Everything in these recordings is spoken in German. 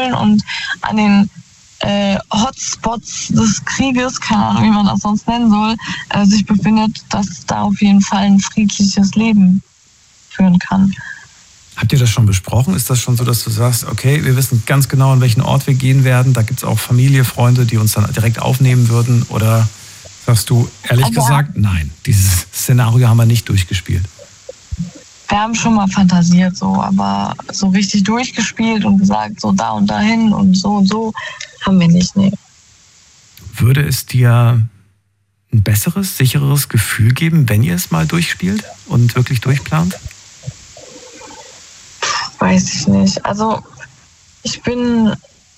Polen und an den Hotspots des Krieges, keine Ahnung, wie man das sonst nennen soll, sich befindet, dass da auf jeden Fall ein friedliches Leben führen kann. Habt ihr das schon besprochen? Ist das schon so, dass du sagst, okay, wir wissen ganz genau, an welchen Ort wir gehen werden, da gibt es auch Familie, Freunde, die uns dann direkt aufnehmen würden, oder sagst du ehrlich gesagt, nein, dieses Szenario haben wir nicht durchgespielt? Wir haben schon mal fantasiert, so, aber so richtig durchgespielt und gesagt, so da und dahin und so haben wir nicht, nee. Würde es dir ein besseres, sichereres Gefühl geben, wenn ihr es mal durchspielt und wirklich durchplant? Weiß ich nicht. Also ich bin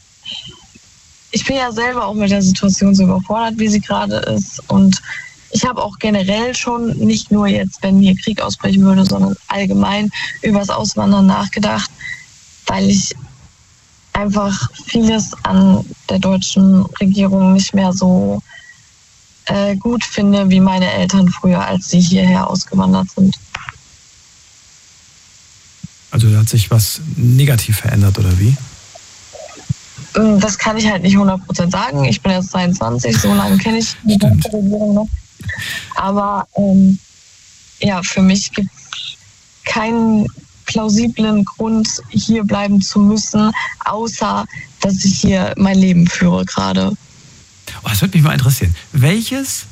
ja selber auch mit der Situation so überfordert, wie sie gerade ist, und ich habe auch generell schon, nicht nur jetzt, wenn hier Krieg ausbrechen würde, sondern allgemein über das Auswandern nachgedacht, weil ich einfach vieles an der deutschen Regierung nicht mehr so gut finde, wie meine Eltern früher, als sie hierher ausgewandert sind. Also da hat sich was negativ verändert, oder wie? Das kann ich halt nicht 100% sagen. Ich bin jetzt 22, so lange kenne ich die deutsche Regierung noch. Aber ja, für mich gibt es keinen plausiblen Grund, hier bleiben zu müssen, außer dass ich hier mein Leben führe gerade. Oh, das würde mich mal interessieren. Welches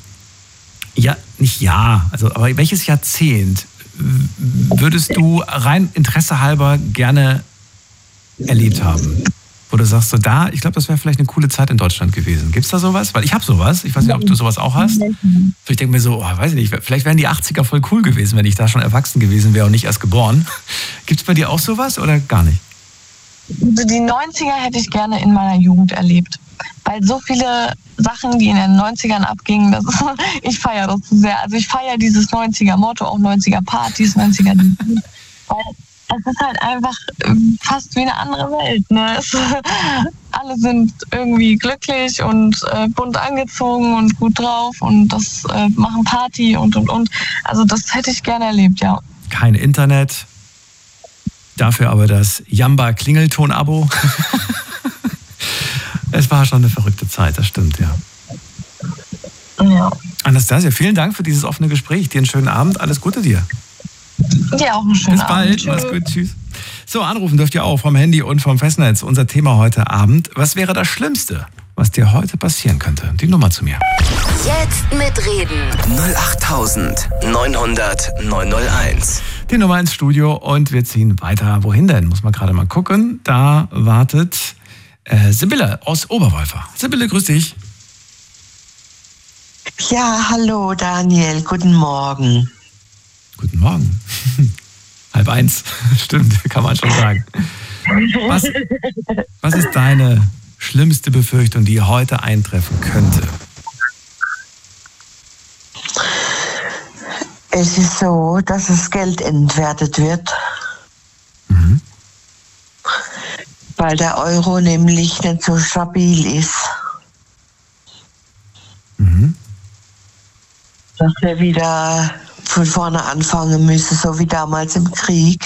Jahrzehnt würdest du rein Interesse halber gerne erlebt haben? Wo du sagst, ich glaube, das wäre vielleicht eine coole Zeit in Deutschland gewesen. Gibt es da sowas? Weil ich habe sowas. Ich weiß nicht, ob du sowas auch hast. Ich denke mir so, weiß ich nicht, vielleicht wären die 80er voll cool gewesen, wenn ich da schon erwachsen gewesen wäre und nicht erst geboren. Gibt es bei dir auch sowas oder gar nicht? Die 90er hätte ich gerne in meiner Jugend erlebt. Weil so viele Sachen, die in den 90ern abgingen, ich feiere das zu sehr. Also ich feiere dieses 90er-Motto, auch 90er-Partys, 90er. Weil es ist halt einfach fast wie eine andere Welt. Ne? Alle sind irgendwie glücklich und bunt angezogen und gut drauf und das machen Party und. Also das hätte ich gerne erlebt, ja. Kein Internet, dafür aber das Jamba-Klingelton-Abo. Es war schon eine verrückte Zeit, das stimmt, ja. Ja. Anastasia, vielen Dank für dieses offene Gespräch. Dir einen schönen Abend, alles Gute dir. Ja, auch einen schönen Abend. Bis bald, mach's gut, tschüss. So, anrufen dürft ihr auch vom Handy und vom Festnetz. Unser Thema heute Abend: Was wäre das Schlimmste, was dir heute passieren könnte? Die Nummer zu mir. Jetzt mitreden. 08900 901. Die Nummer ins Studio und wir ziehen weiter. Wohin denn? Muss man gerade mal gucken. Da wartet Sibylle aus Oberwolfer. Sibylle, grüß dich. Ja, hallo Daniel, guten Morgen. Guten Morgen. 12:30, stimmt, kann man schon sagen. Was ist deine schlimmste Befürchtung, die heute eintreffen könnte? Es ist so, dass das Geld entwertet wird. Weil der Euro nämlich nicht so stabil ist. Dass wir wieder von vorne anfangen müssen, so wie damals im Krieg.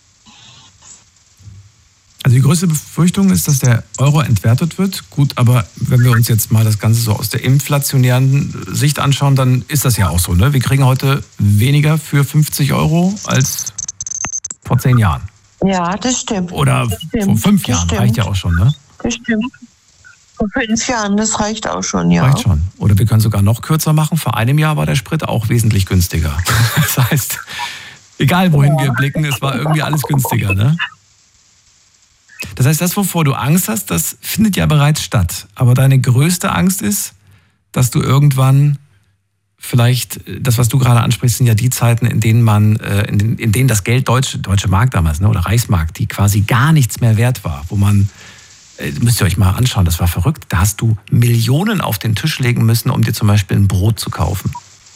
Also die größte Befürchtung ist, dass der Euro entwertet wird. Gut, aber wenn wir uns jetzt mal das Ganze so aus der inflationären Sicht anschauen, dann ist das ja auch so, ne? Wir kriegen heute weniger für 50 Euro als vor 10 Jahren. Ja, das stimmt. Oder das stimmt. vor 5 Jahren, reicht ja auch schon, ne? Das stimmt. Vor 5 Jahren, das reicht auch schon, ja. Reicht schon. Oder wir können sogar noch kürzer machen. Vor einem Jahr war der Sprit auch wesentlich günstiger. Das heißt, egal wohin wir blicken, es war irgendwie alles günstiger, ne? Das heißt, das, wovor du Angst hast, das findet ja bereits statt. Aber deine größte Angst ist, dass du irgendwann vielleicht, das, was du gerade ansprichst, sind ja die Zeiten, in denen in denen das Geld, Deutsche Mark damals, ne, oder Reichsmark, die quasi gar nichts mehr wert war, wo man, müsst ihr euch mal anschauen, das war verrückt, da hast du Millionen auf den Tisch legen müssen, um dir zum Beispiel ein Brot zu kaufen.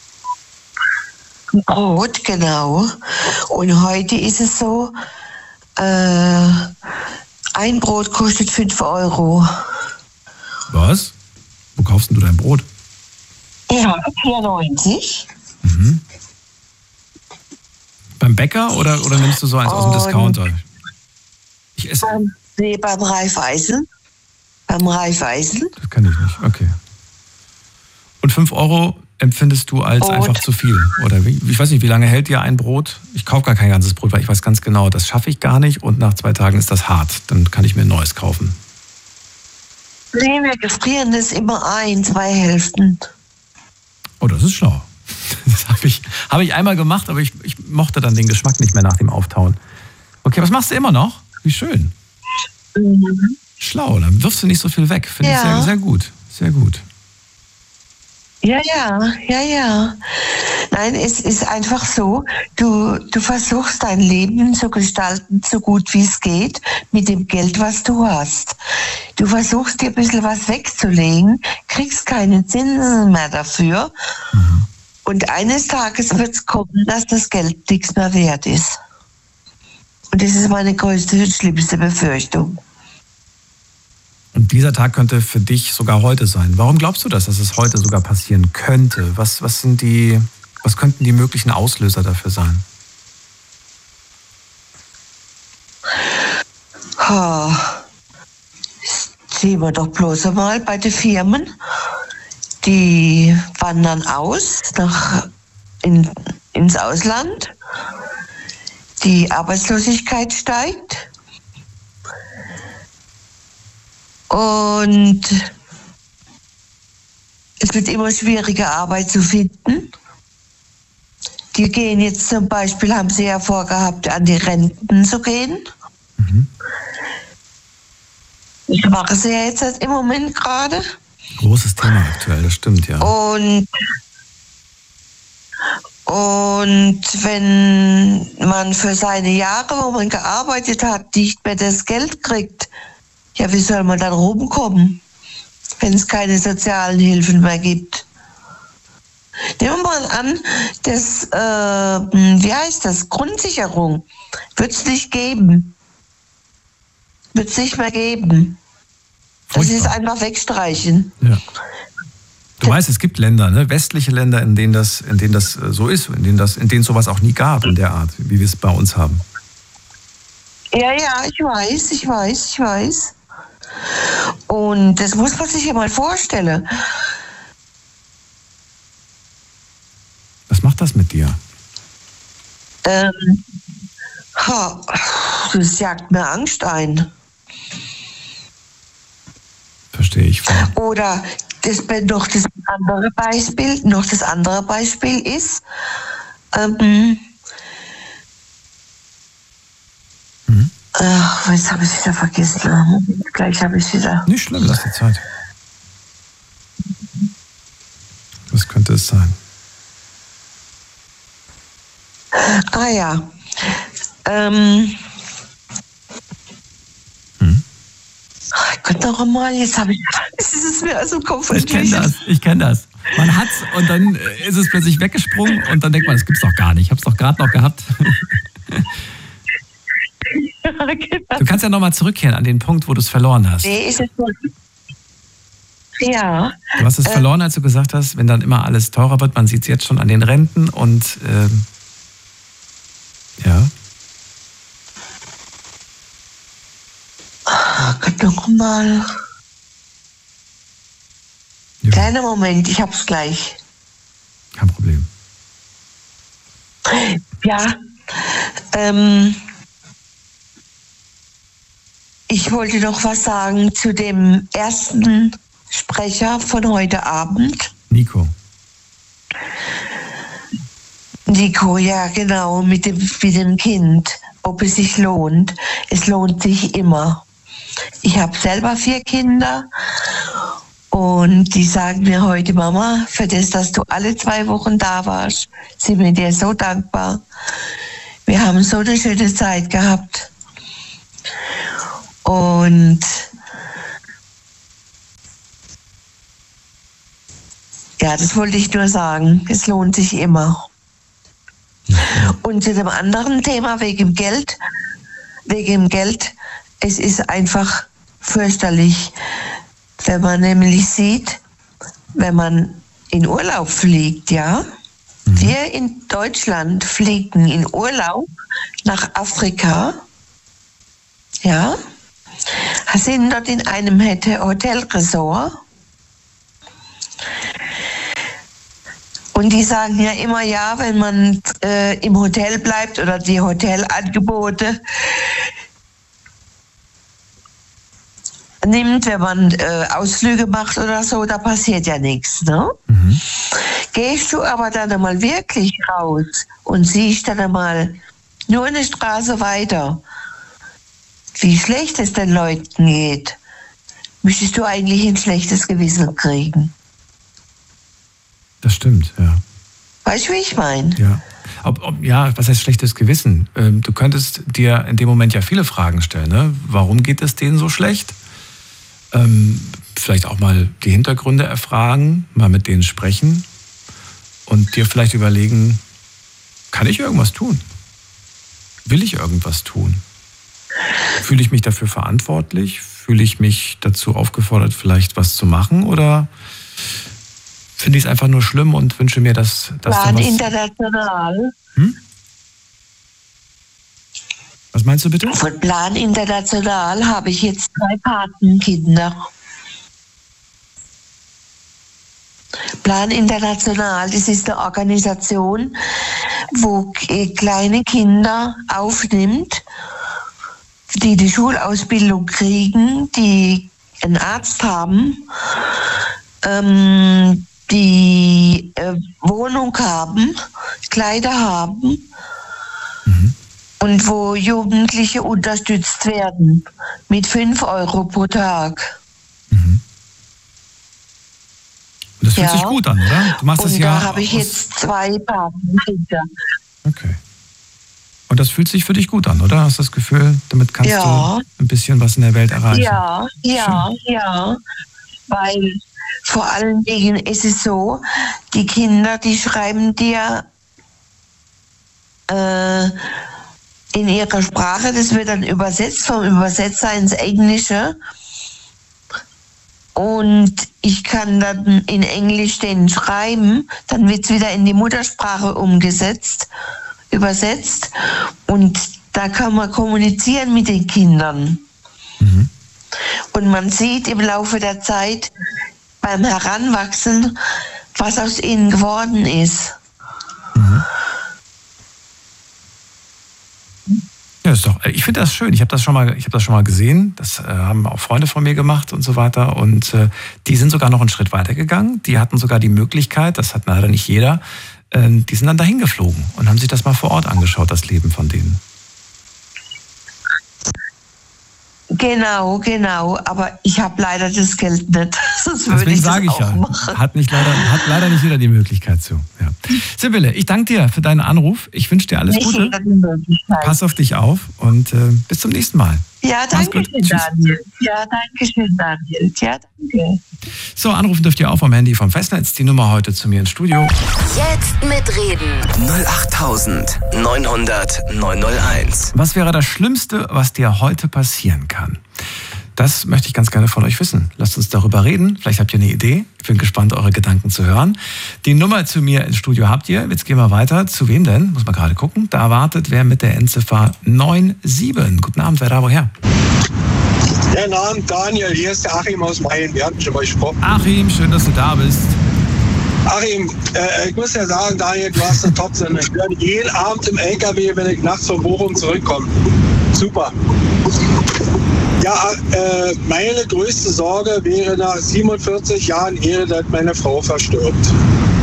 Brot, genau. Und heute ist es so, ein Brot kostet 5 Euro. Was? Wo kaufst denn du dein Brot? Ja, 4,90. Beim Bäcker oder nimmst du so eins aus dem Discounter? Ich esse. Nee, beim Raiffeisen. Beim Raiffeisen. Das kann ich nicht, okay. Und 5 Euro empfindest du als einfach zu viel? Oder wie? Ich weiß nicht, wie lange hält dir ein Brot? Ich kaufe gar kein ganzes Brot, weil ich weiß ganz genau, das schaffe ich gar nicht und nach 2 Tagen ist das hart. Dann kann ich mir ein neues kaufen. Nee, wir gefrieren das immer 2 Hälften. Oh, das ist schlau. Das habe ich einmal gemacht, aber ich mochte dann den Geschmack nicht mehr nach dem Auftauen. Okay, was machst du immer noch? Wie schön. Mhm. Schlau, dann wirfst du nicht so viel weg. Finde ich sehr, sehr gut. Sehr gut. Ja. Nein, es ist einfach so, du versuchst dein Leben zu gestalten, so gut wie es geht, mit dem Geld, was du hast. Du versuchst dir ein bisschen was wegzulegen, kriegst keine Zinsen mehr dafür. Mhm. Und eines Tages wird es kommen, dass das Geld nichts mehr wert ist. Und das ist meine größte und schlimmste Befürchtung. Und dieser Tag könnte für dich sogar heute sein. Warum glaubst du das, dass es heute sogar passieren könnte? Was könnten die möglichen Auslöser dafür sein? Sehen wir doch bloß einmal bei den Firmen. Die wandern ins Ausland. Die Arbeitslosigkeit steigt. Und es wird immer schwieriger, Arbeit zu finden. Die gehen jetzt zum Beispiel, haben sie ja vorgehabt, an die Renten zu gehen. Mhm. Ich mache sie ja jetzt im Moment gerade. Großes Thema aktuell, das stimmt, ja. Und wenn man für seine Jahre, wo man gearbeitet hat, nicht mehr das Geld kriegt, ja, wie soll man dann rumkommen, wenn es keine sozialen Hilfen mehr gibt? Nehmen wir mal an, Grundsicherung wird es nicht geben. Wird es nicht mehr geben. Das ist einfach wegstreichen. Ja. Du weißt, es gibt Länder, ne? Westliche Länder, in denen das so ist, in denen es sowas auch nie gab in der Art, wie wir es bei uns haben. Ja, ich weiß. Und das muss man sich ja mal vorstellen. Was macht das mit dir? Das jagt mir Angst ein. Verstehe ich voll. Oder das andere Beispiel ist, jetzt habe ich es wieder vergessen. Gleich habe ich es wieder. Nicht schlimm, lass die Zeit. Was könnte es sein? Gott, noch einmal, jetzt ist es mir aus dem Kopf entwichen. Ich kenne das. Man hat's und dann ist es plötzlich weggesprungen und dann denkt man, das gibt's doch gar nicht. Ich habe es doch gerade noch gehabt. Ja, genau. Du kannst ja nochmal zurückkehren an den Punkt, wo du es verloren hast. Nee, ist es so. Ja. Du hast es verloren, als du gesagt hast, wenn dann immer alles teurer wird, man sieht es jetzt schon an den Renten und ja. Gott, noch mal. Ja. Kleiner Moment, ich hab's gleich. Kein Problem. Ja, ich wollte noch was sagen zu dem ersten Sprecher von heute Abend. Nico, ja genau, mit dem Kind, ob es sich lohnt. Es lohnt sich immer. Ich habe selber 4 Kinder und die sagen mir heute, Mama, für das, dass du alle 2 Wochen da warst, sind wir dir so dankbar. Wir haben so eine schöne Zeit gehabt. Und ja, das wollte ich nur sagen. Es lohnt sich immer. Und zu dem anderen Thema wegen dem Geld, es ist einfach fürchterlich, wenn man nämlich sieht, wenn man in Urlaub fliegt, ja. Wir in Deutschland fliegen in Urlaub nach Afrika, ja. sind dort in einem Hotelresort. Und die sagen ja immer, ja, wenn man im Hotel bleibt oder die Hotelangebote nimmt, wenn man Ausflüge macht oder so, da passiert ja nichts. Ne? Mhm. Gehst du aber dann einmal wirklich raus und siehst dann einmal nur eine Straße weiter, wie schlecht es den Leuten geht, müsstest du eigentlich ein schlechtes Gewissen kriegen. Das stimmt, ja. Weißt du, wie ich meine? Ja. Ja, was heißt schlechtes Gewissen? Du könntest dir in dem Moment ja viele Fragen stellen. Ne? Warum geht es denen so schlecht? Vielleicht auch mal die Hintergründe erfragen, mal mit denen sprechen und dir vielleicht überlegen, kann ich irgendwas tun? Will ich irgendwas tun? Fühle ich mich dafür verantwortlich? Fühle ich mich dazu aufgefordert, vielleicht was zu machen? Oder finde ich es einfach nur schlimm und wünsche mir, dass Plan International. Was meinst du bitte? Von Plan International habe ich jetzt 3 Patenkinder. Plan International, das ist eine Organisation, wo kleine Kinder aufnimmt, die die Schulausbildung kriegen, die einen Arzt haben, die Wohnung haben, Kleider haben und wo Jugendliche unterstützt werden mit 5 Euro pro Tag. Und das fühlt sich gut an, oder? Du machst und das ja. Da habe ich jetzt 2 Patenkinder. Okay. Und das fühlt sich für dich gut an, oder? Hast du das Gefühl, damit kannst du ein bisschen was in der Welt erreichen? Ja. Weil vor allen Dingen ist es so, die Kinder, die schreiben dir in ihrer Sprache, das wird dann übersetzt vom Übersetzer ins Englische. Und ich kann dann in Englisch denen schreiben, dann wird es wieder in die Muttersprache übersetzt. Und da kann man kommunizieren mit den Kindern. Und man sieht im Laufe der Zeit beim Heranwachsen, was aus ihnen geworden ist. Ja, ist doch, ich finde das schön. Ich habe das schon mal gesehen. Das haben auch Freunde von mir gemacht und so weiter. Und die sind sogar noch einen Schritt weiter gegangen. Die hatten sogar die Möglichkeit, das hat leider nicht jeder, die sind dann dahin geflogen und haben sich das mal vor Ort angeschaut, das Leben von denen. Genau. Aber ich habe leider das Geld nicht. Deswegen sage ich ja, hat leider nicht jeder die Möglichkeit zu. Ja. Sibylle, ich danke dir für deinen Anruf. Ich wünsche dir alles Gute. Pass auf dich auf und bis zum nächsten Mal. Ja, danke schön, Daniel. Ja, danke. So, anrufen dürft ihr auch vom Handy vom Festnetz. Die Nummer heute zu mir ins Studio. Jetzt mitreden. 08900 901. Was wäre das Schlimmste, was dir heute passieren kann? Das möchte ich ganz gerne von euch wissen. Lasst uns darüber reden. Vielleicht habt ihr eine Idee. Ich bin gespannt, eure Gedanken zu hören. Die Nummer zu mir ins Studio habt ihr. Jetzt gehen wir weiter. Zu wem denn? Muss man gerade gucken. Da wartet wer mit der Endziffer 97. Guten Abend, wer da woher? Ja, guten Abend, Daniel. Hier ist der Achim aus Mayen. Wir hatten schon mal gesprochen. Achim, schön, dass du da bist. Achim, ich muss ja sagen, Daniel, du hast eine Top-Sendung. Ich höre jeden Abend im LKW, wenn ich nachts von Bochum zurückkomme. Super. Ja, meine größte Sorge wäre nach 47 Jahren Ehe, dass meine Frau verstirbt.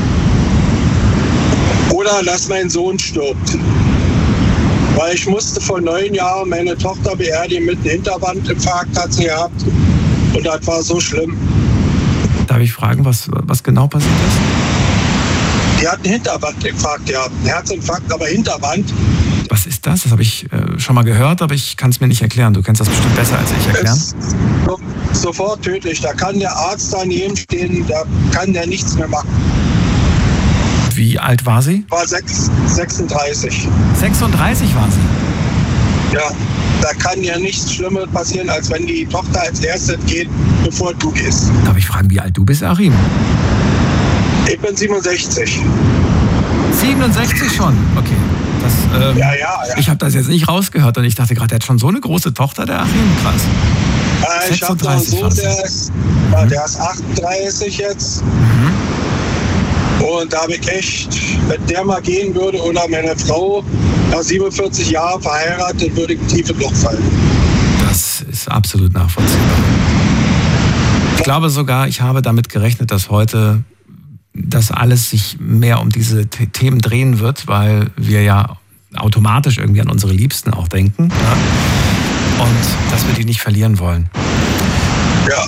Oder dass mein Sohn stirbt. Weil ich musste vor 9 Jahren meine Tochter beerdigen mit einem Hinterwandinfarkt, hat sie gehabt. Und das war so schlimm. Darf ich fragen, was genau passiert ist? Die hat einen Hinterwandinfarkt gehabt, einen Herzinfarkt, aber Hinterwand. Was ist das? Das habe ich schon mal gehört, aber ich kann es mir nicht erklären. Du kennst das bestimmt besser als ich erklären. Ist sofort tödlich. Da kann der Arzt daneben stehen, da kann der nichts mehr machen. Wie alt war sie? War 36. 36 war sie? Ja, da kann ja nichts Schlimmes passieren, als wenn die Tochter als erstes geht, bevor du gehst. Darf ich fragen, wie alt du bist, Achim? Ich bin 67. 67 schon? Okay. Ja. Ich habe das jetzt nicht rausgehört und ich dachte gerade, der hat schon so eine große Tochter, der Achim, krass. Ich habe noch einen Sohn, der ist 38 jetzt. Und da habe ich echt, wenn der mal gehen würde oder meine Frau nach 47 Jahren verheiratet, würde ich tief im Loch fallen. Das ist absolut nachvollziehbar. Ich glaube sogar, ich habe damit gerechnet, dass heute das alles sich mehr um diese Themen drehen wird, weil wir ja automatisch irgendwie an unsere Liebsten auch denken. Ja? Und dass wir die nicht verlieren wollen. Ja.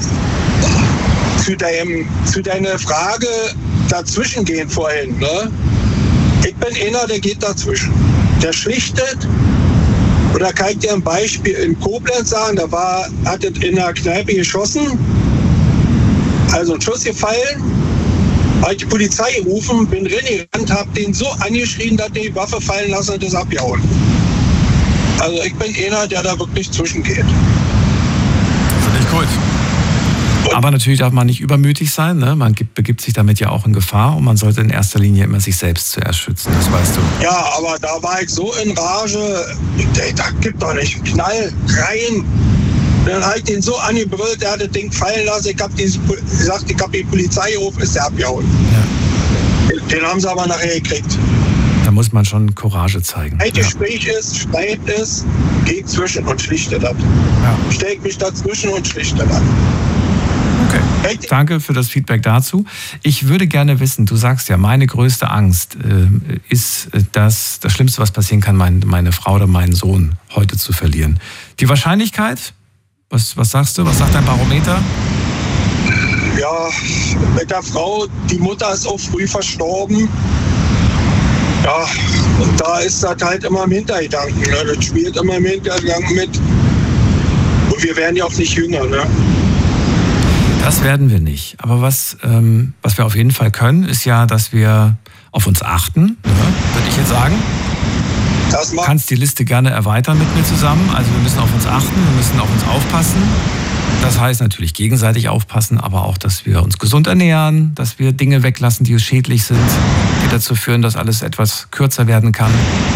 Zu deiner Frage dazwischen gehen vorhin, ne? Ich bin einer, der geht dazwischen. Der schlichtet. Und da kann ich dir ein Beispiel in Koblenz sagen, hat es in der Kneipe geschossen, also ein Schuss gefallen, habe ich die Polizei gerufen, bin reingerannt, habe den so angeschrien, dass die Waffe fallen lassen und ist abgehauen. Also ich bin einer, der da wirklich zwischengeht. Finde ich gut. Aber natürlich darf man nicht übermütig sein, ne? Man begibt sich damit ja auch in Gefahr und man sollte in erster Linie immer sich selbst zuerst schützen, das weißt du. Ja, aber da war ich so in Rage, da gibt doch nicht einen Knall rein. Dann habe ich den so angebrüllt, der hat das Ding fallen lassen, ich habe die Polizei gerufen, ist der abgehauen. Ja. Den haben sie aber nachher gekriegt. Da muss man schon Courage zeigen. Ein Gespräch ist, Streit ist, gehe ich zwischen und schlichte das. Ja. Stelle ich mich dazwischen und schlichte das. Okay. Danke für das Feedback dazu. Ich würde gerne wissen, du sagst ja, meine größte Angst ist, dass das Schlimmste, was passieren kann, meine Frau oder meinen Sohn heute zu verlieren. Die Wahrscheinlichkeit, was sagst du? Was sagt dein Barometer? Ja, mit der Frau, die Mutter ist auch früh verstorben. Ja, und da ist das halt immer im Hintergedanken. Ne? Das spielt immer im Hintergedanken mit. Und wir werden ja auch nicht jünger, ne? Das werden wir nicht. Aber was wir auf jeden Fall können, ist ja, dass wir auf uns achten, ne? Würde ich jetzt sagen. Du kannst die Liste gerne erweitern mit mir zusammen. Also wir müssen auf uns achten, wir müssen auf uns aufpassen. Das heißt natürlich gegenseitig aufpassen, aber auch, dass wir uns gesund ernähren, dass wir Dinge weglassen, die schädlich sind, die dazu führen, dass alles etwas kürzer werden kann.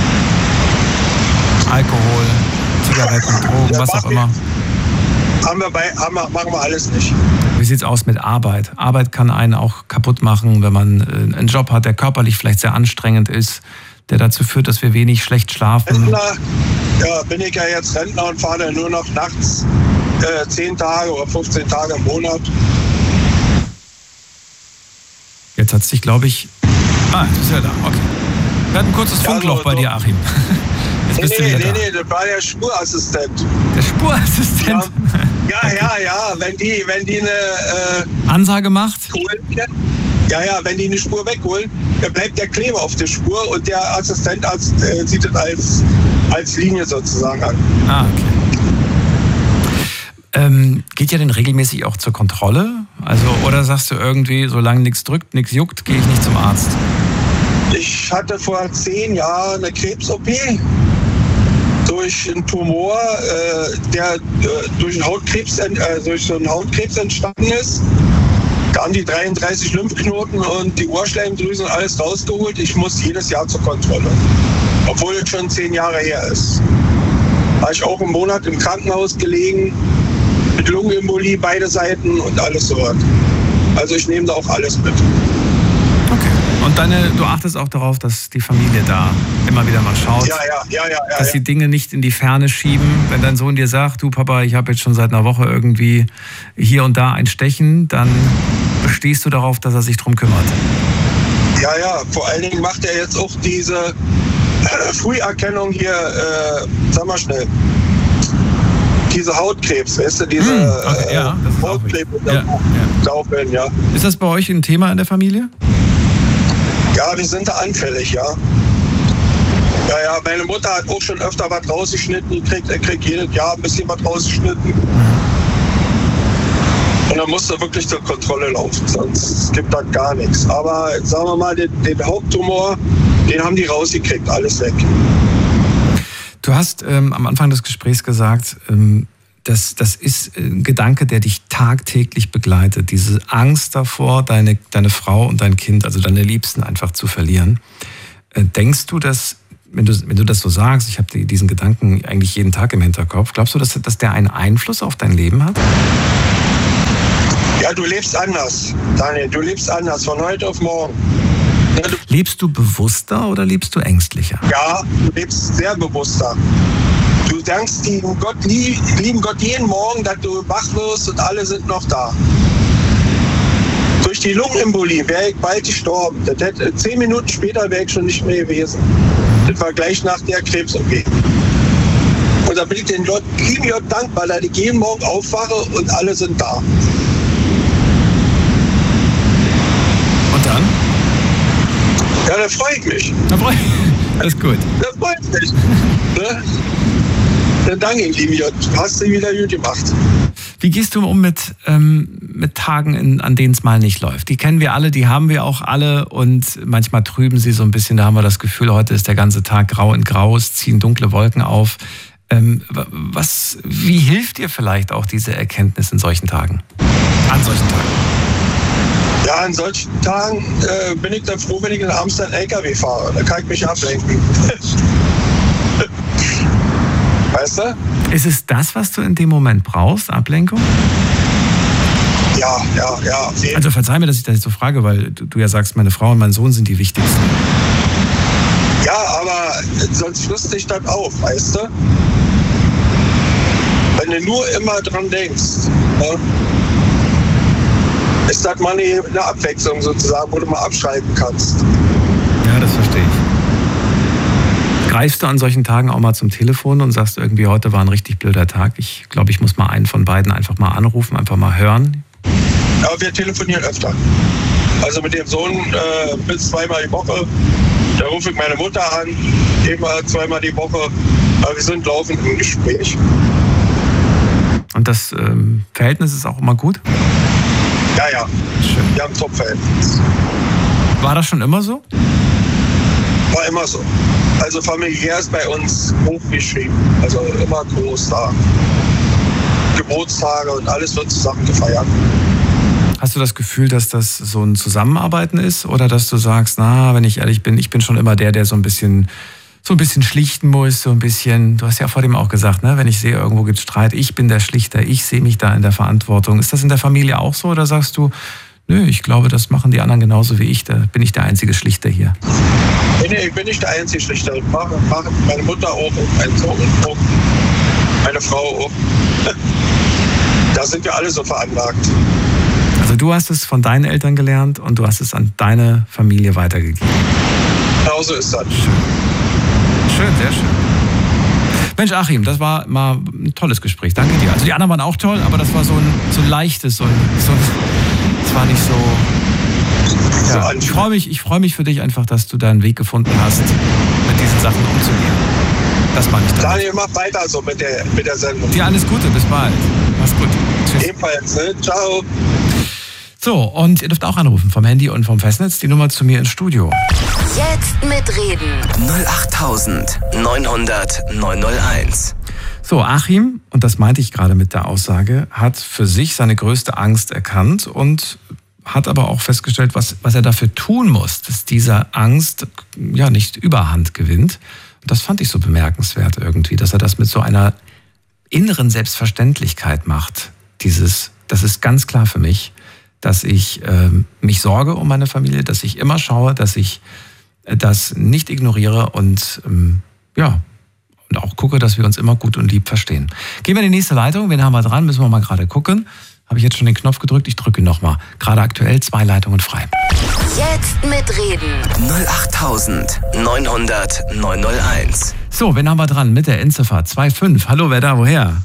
Alkohol, Zigaretten, Drogen, was auch immer. Machen wir alles nicht. Wie sieht's aus mit Arbeit? Arbeit kann einen auch kaputt machen, wenn man einen Job hat, der körperlich vielleicht sehr anstrengend ist, der dazu führt, dass wir wenig schlecht schlafen. Rentner, ja, bin ich ja jetzt Rentner und fahre nur noch nachts 10 Tage oder 15 Tage im Monat. Jetzt hat es dich, glaube ich... jetzt bist du ja da, okay. Wir hatten ein kurzes Funkloch bei dir, Achim. Jetzt bist du wieder da. Nee, das war der Spurassistent. Der Spurassistent? Ja, wenn die eine... Ansage macht? Ja, wenn die eine Spur wegholen, dann bleibt der Kleber auf der Spur und der Assistent sieht das als Linie sozusagen an. Okay. Geht ihr denn regelmäßig auch zur Kontrolle? Also, oder sagst du irgendwie, solange nichts drückt, nichts juckt, gehe ich nicht zum Arzt? Ich hatte vor 10 Jahren eine Krebs-OP durch einen Tumor, der durch so einen Hautkrebs entstanden ist. Da haben die 33 Lymphknoten und die Ohrschleimdrüsen alles rausgeholt. Ich muss jedes Jahr zur Kontrolle, obwohl es schon 10 Jahre her ist. War ich auch einen Monat im Krankenhaus gelegen, mit Lungenembolie, beide Seiten und alles so was. Also ich nehme da auch alles mit. Okay. Und du achtest auch darauf, dass die Familie da immer wieder mal schaut. Ja. Dass die Dinge nicht in die Ferne schieben. Wenn dein Sohn dir sagt, du Papa, ich habe jetzt schon seit einer Woche irgendwie hier und da ein Stechen, dann bestehst du darauf, dass er sich drum kümmert. Ja, vor allen Dingen macht er jetzt auch diese Früherkennung hier, sag mal schnell, diese Hautkrebs, weißt du, diese Hautkrebs. Ja. Ist das bei euch ein Thema in der Familie? Ja, wir sind da anfällig, ja. Ja, meine Mutter hat auch schon öfter was rausgeschnitten, er kriegt jedes Jahr ein bisschen was rausgeschnitten. Und dann musst du wirklich zur Kontrolle laufen, sonst gibt da gar nichts. Aber sagen wir mal, den Haupttumor, den haben die rausgekriegt, alles weg. Du hast am Anfang des Gesprächs gesagt, das ist ein Gedanke, der dich tagtäglich begleitet. Diese Angst davor, deine Frau und dein Kind, also deine Liebsten einfach zu verlieren. Denkst du, dass wenn du das so sagst, ich habe diesen Gedanken eigentlich jeden Tag im Hinterkopf, glaubst du, dass der einen Einfluss auf dein Leben hat? Ja, du lebst anders, Daniel, du lebst anders, von heute auf morgen. Lebst du bewusster oder lebst du ängstlicher? Ja, du lebst sehr bewusster. Du dankst lieben Gott jeden Morgen, dass du wach wirst und alle sind noch da. Durch die Lungenembolie wäre ich bald gestorben. 10 Minuten später wäre ich schon nicht mehr gewesen. Das war gleich nach der Krebs-OP. Und da bin ich den lieben Gott dankbar, dass ich jeden Morgen aufwache und alle sind da. Und dann? Ja, da freue ich mich. Das ist gut. Da freue ich mich. Ne? Dann danke ich, lieben Gott. Hast du wieder gut gemacht. Wie gehst du um mit Tagen, an denen es mal nicht läuft? Die kennen wir alle, die haben wir auch alle und manchmal trüben sie so ein bisschen. Da haben wir das Gefühl, heute ist der ganze Tag grau in grau, es ziehen dunkle Wolken auf. Wie hilft dir vielleicht auch diese Erkenntnis in solchen Tagen? An solchen Tagen? Ja, an solchen Tagen bin ich dann froh, wenn ich abends einen LKW fahre. Da kann ich mich ablenken. Weißt du? Ist es das, was du in dem Moment brauchst, Ablenkung? Ja. Also verzeih mir, dass ich das jetzt so frage, weil du ja sagst, meine Frau und mein Sohn sind die wichtigsten. Ja, aber sonst frisst dich das auf, weißt du? Wenn du nur immer dran denkst, ne? Ist das mal eine Abwechslung sozusagen, wo du mal abschalten kannst. Ja, das verstehe ich. Greifst du an solchen Tagen auch mal zum Telefon und sagst irgendwie, heute war ein richtig blöder Tag. Ich glaube, ich muss mal einen von beiden einfach mal anrufen, einfach mal hören. Ja, wir telefonieren öfter. Also mit dem Sohn bis 2-mal die Woche. Da rufe ich meine Mutter an, immer 2-mal die Woche. Aber wir sind laufend im Gespräch. Und das Verhältnis ist auch immer gut? Ja. Schön. Wir haben ein Top-Verhältnis. War das schon immer so? War immer so. Also familiär ist bei uns hochgeschrieben. Also immer groß da. Geburtstage und alles wird zusammen gefeiert. Hast du das Gefühl, dass das so ein Zusammenarbeiten ist? Oder dass du sagst, wenn ich ehrlich bin, ich bin schon immer der so ein bisschen schlichten muss, so ein bisschen, du hast ja vor dem auch gesagt, ne, wenn ich sehe, irgendwo gibt es Streit, ich bin der Schlichter, ich sehe mich da in der Verantwortung. Ist das in der Familie auch so oder sagst du, nö, ich glaube, das machen die anderen genauso wie ich, da bin ich der einzige Schlichter hier? Nee, ich bin nicht der einzige Schlichter. Machen meine Mutter auch und mein Sohn auch, meine Frau auch. Da sind wir alle so veranlagt. Also du hast es von deinen Eltern gelernt und du hast es an deine Familie weitergegeben. Genau so ist das. Schön, sehr schön. Mensch, Achim, das war mal ein tolles Gespräch. Danke dir. Also die anderen waren auch toll, aber das war so ein leichtes, es war nicht so. Ja, ich freue mich für dich einfach, dass du da einen Weg gefunden hast, mit diesen Sachen umzugehen. Das mag ich dann. Daniel, mach weiter so mit der Sendung. Dir alles Gute, bis bald. Mach's gut. Tschüss. Ebenfalls, ne? Ciao. So, und ihr dürft auch anrufen vom Handy und vom Festnetz. Die Nummer zu mir ins Studio. Jetzt mitreden. 08900 901. So, Achim, und das meinte ich gerade mit der Aussage, hat für sich seine größte Angst erkannt und hat aber auch festgestellt, was er dafür tun muss, dass diese Angst ja nicht Überhand gewinnt. Und das fand ich so bemerkenswert irgendwie, dass er das mit so einer inneren Selbstverständlichkeit macht. Das ist ganz klar für mich, dass ich mich sorge um meine Familie, dass ich immer schaue, dass ich das nicht ignoriere und und auch gucke, dass wir uns immer gut und lieb verstehen. Gehen wir in die nächste Leitung. Wen haben wir dran? Müssen wir mal gerade gucken. Habe ich jetzt schon den Knopf gedrückt? Ich drücke ihn nochmal. Gerade aktuell 2 Leitungen frei. Jetzt mitreden. 08900 901. So, wen haben wir dran? Mit der Endziffer 25. Hallo, wer da? Woher?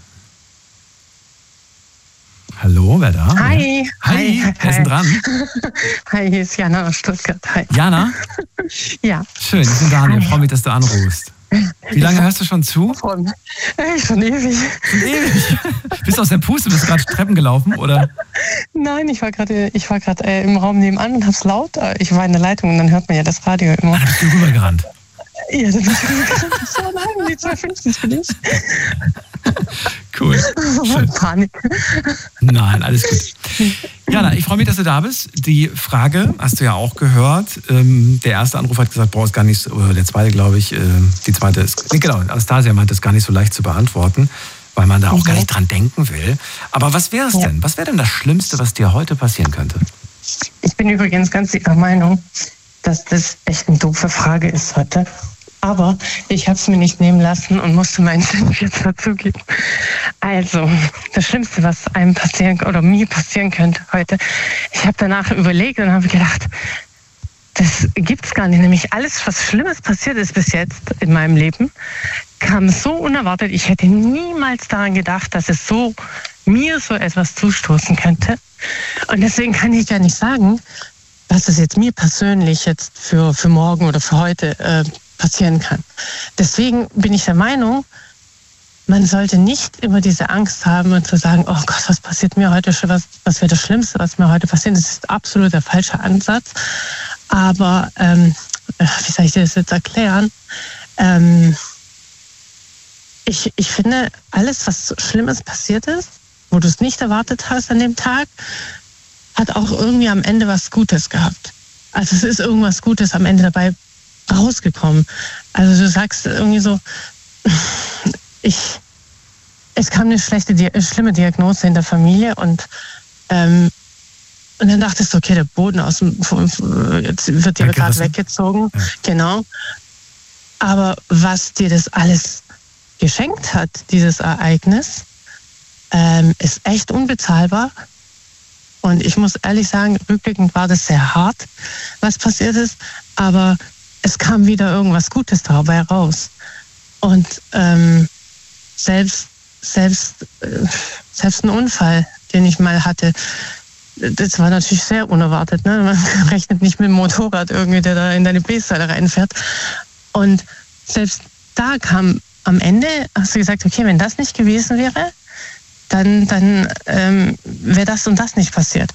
Hallo, wer da? Hi. Hi. Wer ist denn dran? Hi, hier ist Jana aus Stuttgart. Hi. Jana? Ja. Schön, ich bin Daniel. Ich freue mich, dass du anrufst. Wie lange hörst du schon zu? Schon ewig. Schon ewig? Bist du aus der Puste? Bist du gerade Treppen gelaufen, oder? Nein, ich war gerade im Raum nebenan und hab's laut. Ich war in der Leitung und dann hört man ja das Radio immer. Ah, bist du rübergerannt? Ja, dann bist du so allein, die 250 bin ich. Cool. Schön. Panik. Nein, alles gut. Jana, ich freue mich, dass du da bist. Die Frage hast du ja auch gehört. Der erste Anruf hat gesagt, ist gar nicht so, oder der zweite, glaube ich, die zweite ist, genau, Anastasia meint, es gar nicht so leicht zu beantworten, weil man da auch gar nicht dran denken will. Aber was wäre es denn? Was wäre denn das Schlimmste, was dir heute passieren könnte? Ich bin übrigens ganz ihrer Meinung, dass das echt eine doofe Frage ist heute. Aber ich habe es mir nicht nehmen lassen und musste meinen Senf jetzt dazugeben. Also, das Schlimmste, was einem passieren oder mir passieren könnte heute, ich habe danach überlegt und habe gedacht, das gibt's gar nicht. Nämlich alles, was Schlimmes passiert ist bis jetzt in meinem Leben, kam so unerwartet. Ich hätte niemals daran gedacht, dass es mir so etwas zustoßen könnte. Und deswegen kann ich gar nicht sagen, was es jetzt mir persönlich jetzt für morgen oder für heute passieren kann. Deswegen bin ich der Meinung, man sollte nicht immer diese Angst haben und zu sagen, oh Gott, was passiert mir heute, was wäre das Schlimmste, was mir heute passiert. Das ist absolut der falsche Ansatz. Aber, wie soll ich dir das jetzt erklären? Ich finde, alles, was Schlimmes passiert ist, wo du es nicht erwartet hast an dem Tag, hat auch irgendwie am Ende was Gutes gehabt. Also es ist irgendwas Gutes am Ende dabei rausgekommen. Also du sagst irgendwie so, es kam eine schlimme Diagnose in der Familie und dann dachtest du, okay, der Boden jetzt wird dir gerade weggezogen. Ja. Genau. Aber was dir das alles geschenkt hat, dieses Ereignis, ist echt unbezahlbar. Und ich muss ehrlich sagen, rückblickend war das sehr hart, was passiert ist, aber es kam wieder irgendwas Gutes dabei raus. Und selbst ein Unfall, den ich mal hatte, das war natürlich sehr unerwartet. Ne? Man rechnet nicht mit dem Motorrad irgendwie, der da in deine B-Säule reinfährt. Und selbst da kam am Ende, hast du gesagt, okay, wenn das nicht gewesen wäre, dann wäre das und das nicht passiert.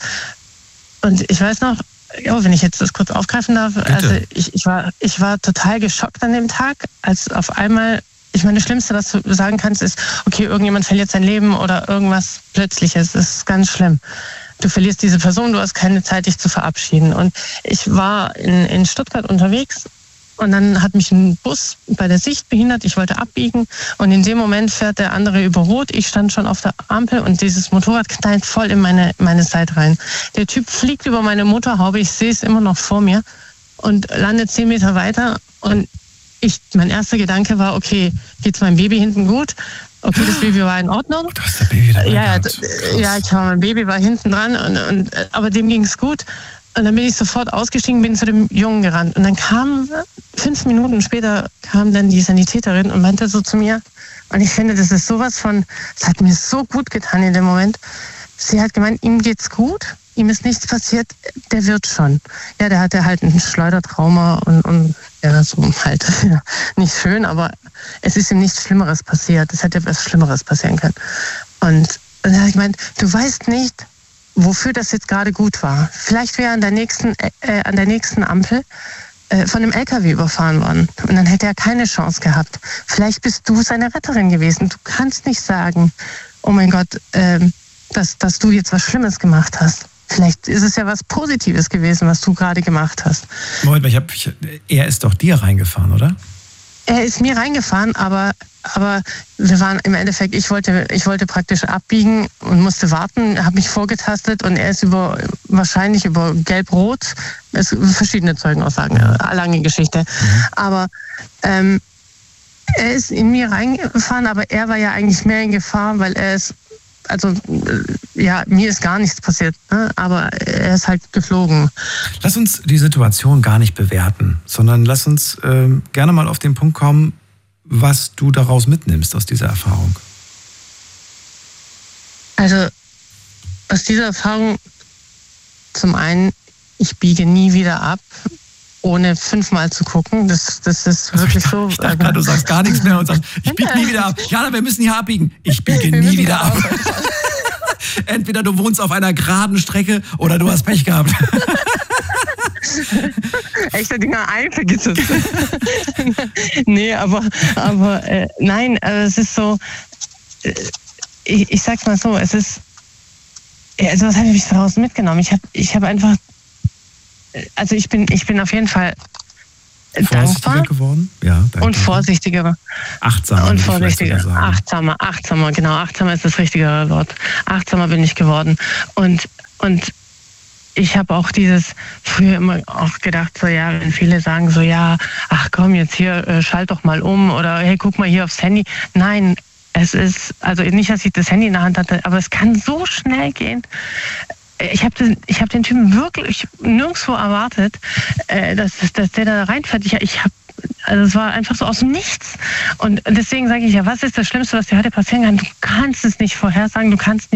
Und ich weiß noch, wenn ich jetzt das kurz aufgreifen darf, bitte. Also ich war total geschockt an dem Tag, als auf einmal, ich meine, das Schlimmste, was du sagen kannst, ist, okay, irgendjemand verliert sein Leben oder irgendwas Plötzliches, das ist ganz schlimm. Du verlierst diese Person, du hast keine Zeit, dich zu verabschieden. Und ich war in Stuttgart unterwegs und dann hat mich ein Bus bei der Sicht behindert. Ich wollte abbiegen und in dem Moment fährt der andere über Rot. Ich stand schon auf der Ampel und dieses Motorrad knallt voll in meine Seite rein. Der Typ fliegt über meine Motorhaube, ich sehe es immer noch vor mir und landet 10 Meter weiter. Und mein erster Gedanke war, okay, geht's meinem Baby hinten gut? Okay, das Baby war in Ordnung. Du hast das Baby dabei gehabt. Mein Baby war hinten dran, aber dem ging es gut. Und dann bin ich sofort ausgestiegen, bin zu dem Jungen gerannt. Und dann 5 Minuten später kam dann die Sanitäterin und meinte so zu mir, und ich finde, das ist sowas von, es hat mir so gut getan in dem Moment. Sie hat gemeint, ihm geht's gut, ihm ist nichts passiert, der wird schon. Ja, der hatte halt ein Schleudertrauma und ja, so halt, ja, nicht schön, aber es ist ihm nichts Schlimmeres passiert. Es hätte etwas Schlimmeres passieren können. Und dann habe ich gemeint, du weißt nicht, wofür das jetzt gerade gut war. Vielleicht wäre er an der nächsten Ampel von einem LKW überfahren worden. Und dann hätte er keine Chance gehabt. Vielleicht bist du seine Retterin gewesen. Du kannst nicht sagen, oh mein Gott, dass du jetzt was Schlimmes gemacht hast. Vielleicht ist es ja was Positives gewesen, was du gerade gemacht hast. Moment, er ist doch dir reingefahren, oder? Er ist mir reingefahren, aber wir waren im Endeffekt, ich wollte praktisch abbiegen und musste warten, habe mich vorgetastet und er ist wahrscheinlich über Gelb-Rot, es verschiedene Zeugenaussagen, lange Geschichte. Aber er ist in mir reingefahren, aber er war ja eigentlich mehr in Gefahr, weil mir ist gar nichts passiert, ne? Aber er ist halt geflogen. Lass uns die Situation gar nicht bewerten, sondern lass uns gerne mal auf den Punkt kommen, was du daraus mitnimmst aus dieser Erfahrung. Also aus dieser Erfahrung zum einen, ich biege nie wieder ab, ohne 5-mal zu gucken. Das ist wirklich so. Ich dachte gerade, du sagst gar nichts mehr und sagst, ich biege nie wieder ab. Jana, wir müssen hier abbiegen. Ich biege nie wieder ab. Entweder du wohnst auf einer geraden Strecke oder du hast Pech gehabt. Echte Dinger ein, vergiss es. Nee, aber nein, es ist so, ich sag's mal so, es ist, also was habe ich daraus mitgenommen? Ich habe einfach, also ich bin auf jeden Fall dankbar geworden? Ja, danke. Und vorsichtiger. Achtsamer. Und vorsichtiger. Achtsamer, genau. Achtsamer ist das richtigere Wort. Achtsamer bin ich geworden. Und ich habe auch früher immer auch gedacht, so ja, wenn viele sagen so, ja, ach komm, jetzt hier, schalt doch mal um oder hey, guck mal hier aufs Handy. Nein, es ist, also nicht, dass ich das Handy in der Hand hatte, aber es kann so schnell gehen. Ich hab den Typen wirklich nirgendwo erwartet, dass der da reinfährt. Also es war einfach so aus dem Nichts. Und deswegen sage ich ja, was ist das Schlimmste, was dir heute passieren kann? Du kannst es nicht vorhersagen, das kannst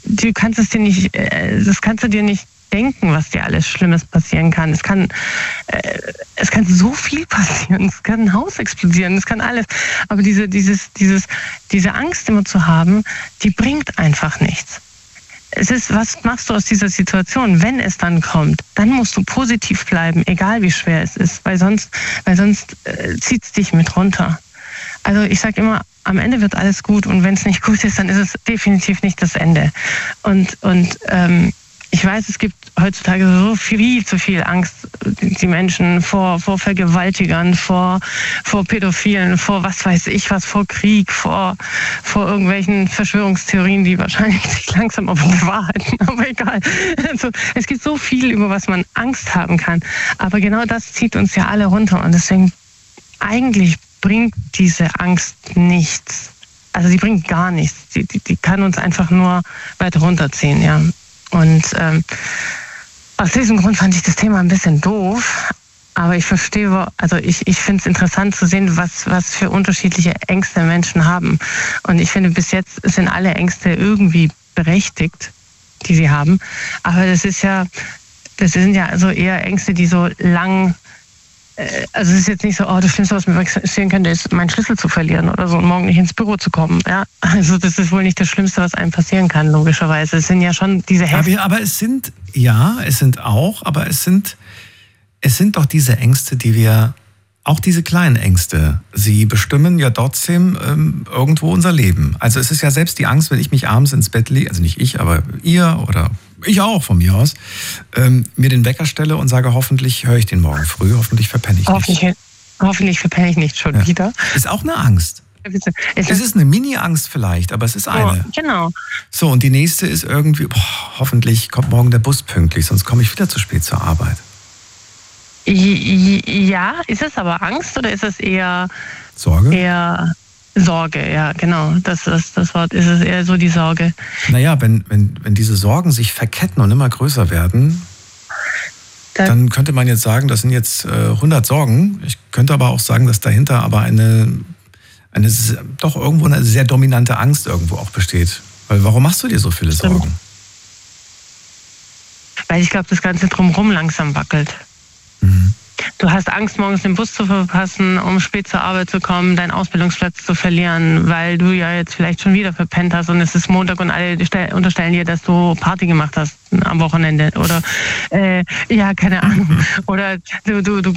du dir nicht denken, was dir alles Schlimmes passieren kann. Es kann so viel passieren. Es kann ein Haus explodieren. Es kann alles. Aber diese Angst immer zu haben, die bringt einfach nichts. Es ist, was machst du aus dieser Situation? Wenn es dann kommt, dann musst du positiv bleiben, egal wie schwer es ist, weil sonst zieht es dich mit runter. Also ich sage immer, am Ende wird alles gut und wenn es nicht gut ist, dann ist es definitiv nicht das Ende. Und ich weiß, es gibt heutzutage so viel zu viel Angst, die Menschen vor Vergewaltigern, vor Pädophilen, vor was weiß ich was, vor Krieg, vor irgendwelchen Verschwörungstheorien, die wahrscheinlich sich langsam aber bewahrheiten, aber egal. Also, es gibt so viel, über was man Angst haben kann, aber genau das zieht uns ja alle runter und deswegen eigentlich bringt diese Angst nichts. Also die bringt gar nichts. Die kann uns einfach nur weiter runterziehen, ja. Und aus diesem Grund fand ich das Thema ein bisschen doof, aber ich verstehe, also ich finde es interessant zu sehen, was für unterschiedliche Ängste Menschen haben. Und ich finde, bis jetzt sind alle Ängste irgendwie berechtigt, die sie haben. Aber das sind ja also eher Ängste, die so lang, also es ist jetzt nicht so, das Schlimmste, was mir passieren könnte, ist, meinen Schlüssel zu verlieren oder so und morgen nicht ins Büro zu kommen. Ja? Also das ist wohl nicht das Schlimmste, was einem passieren kann, logischerweise. Es sind ja schon diese Aber es sind doch diese Ängste, die wir, auch diese kleinen Ängste, sie bestimmen ja trotzdem irgendwo unser Leben. Also es ist ja selbst die Angst, wenn ich mich abends ins Bett lege, also nicht ich, aber ihr oder ich auch von mir aus, mir den Wecker stelle und sage, hoffentlich höre ich den morgen früh, hoffentlich verpenne ich nicht. Hoffentlich verpenne ich nicht schon wieder. Ist auch eine Angst. Es ist eine Mini-Angst vielleicht, aber es ist eine. Genau. So, und die nächste ist irgendwie, hoffentlich kommt morgen der Bus pünktlich, sonst komme ich wieder zu spät zur Arbeit. Ja, ist es aber Angst oder ist es eher Sorge? Eher Sorge, ja, genau. Das ist das Wort. Ist es eher so die Sorge? Naja, wenn diese Sorgen sich verketten und immer größer werden, dann könnte man jetzt sagen, das sind jetzt 100 Sorgen. Ich könnte aber auch sagen, dass dahinter aber doch irgendwo eine sehr dominante Angst irgendwo auch besteht. Weil warum machst du dir so viele Sorgen? Weil ich glaube, das Ganze drumherum langsam wackelt. Mhm. Du hast Angst, morgens den Bus zu verpassen, um spät zur Arbeit zu kommen, deinen Ausbildungsplatz zu verlieren, weil du ja jetzt vielleicht schon wieder verpennt hast und es ist Montag und alle unterstellen dir, dass du Party gemacht hast am Wochenende oder keine Ahnung. Oder du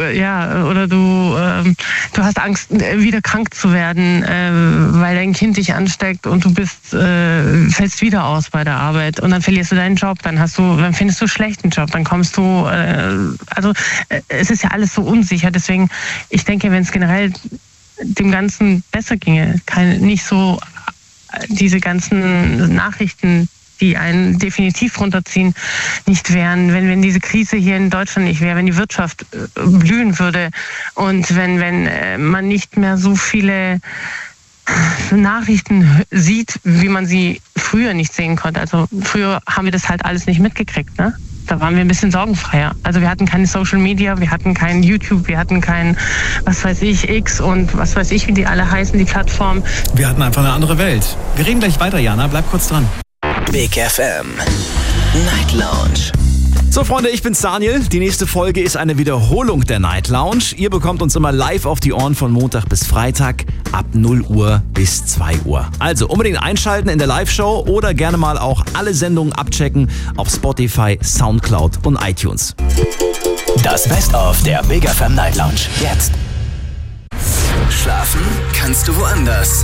hast Angst, wieder krank zu werden, weil dein Kind dich ansteckt und du fällst wieder aus bei der Arbeit und dann verlierst du deinen Job, dann findest du einen schlechten Job, dann kommst du, es ist ja alles so unsicher, deswegen, ich denke, wenn es generell dem Ganzen besser ginge, nicht so diese ganzen Nachrichten, die einen definitiv runterziehen, nicht wären, wenn diese Krise hier in Deutschland nicht wäre, wenn die Wirtschaft blühen würde und wenn man nicht mehr so viele Nachrichten sieht, wie man sie früher nicht sehen konnte. Also früher haben wir das halt alles nicht mitgekriegt, ne? Da waren wir ein bisschen sorgenfreier. Also wir hatten keine Social Media, wir hatten kein YouTube, wir hatten kein, was weiß ich, X und was weiß ich, wie die alle heißen, die Plattformen. Wir hatten einfach eine andere Welt. Wir reden gleich weiter, Jana, bleib kurz dran. Big FM Night Lounge. So Freunde, ich bin's Daniel. Die nächste Folge ist eine Wiederholung der Night Lounge. Ihr bekommt uns immer live auf die Ohren von Montag bis Freitag ab 0 Uhr bis 2 Uhr. Also unbedingt einschalten in der Live-Show oder gerne mal auch alle Sendungen abchecken auf Spotify, Soundcloud und iTunes. Das Best-of der Big FM Night Lounge. Jetzt. Schlafen kannst du woanders.